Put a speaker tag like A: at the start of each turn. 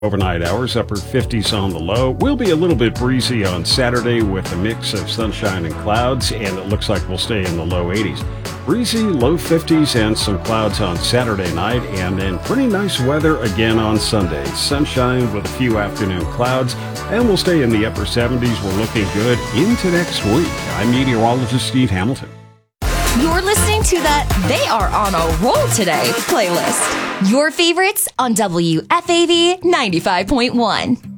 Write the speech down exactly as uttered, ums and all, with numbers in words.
A: Overnight hours, upper fifties on the low. Will be a little bit breezy on Saturday with a mix of sunshine and clouds, and it looks like we'll stay in the low eighties. Breezy, low fifties, and some clouds on Saturday night, and then pretty nice weather again on Sunday. Sunshine with a few afternoon clouds, and we'll stay in the upper seventies. We're looking good into next week. I'm meteorologist Steve Hamilton.
B: You're listening to the They Are on a Roll Today playlist. Your favorites on W F A V ninety-five point one.